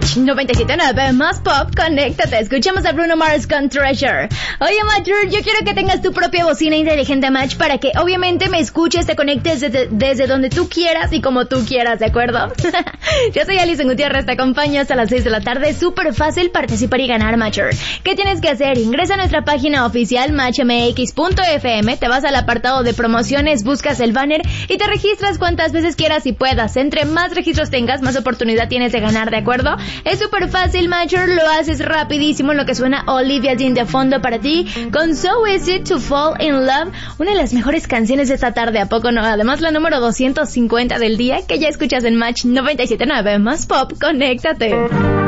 Match 97.9 más pop, conéctate. Escuchamos a Bruno Mars con Treasure. Oye, Matcher, yo quiero que tengas tu propia bocina inteligente, Match, para que obviamente me escuches, te conectes desde donde tú quieras y como tú quieras, ¿de acuerdo? Yo soy Alison Gutiérrez, te acompaño hasta las 6 de la tarde. Súper fácil participar y ganar, Matcher. ¿Qué tienes que hacer? Ingresa a nuestra página oficial matchmx.fm, te vas al apartado de promociones, buscas el banner y te registras cuantas veces quieras y puedas. Entre más registros tengas, más oportunidad tienes de ganar, ¿de acuerdo? Es súper fácil, Matcher, lo haces rapidísimo, en lo que suena Olivia Dean de fondo para ti, con So Easy to Fall in Love, una de las mejores canciones de esta tarde, ¿a poco no? Además, la número 250 del día, que ya escuchas en Match 97.9 más pop, conéctate.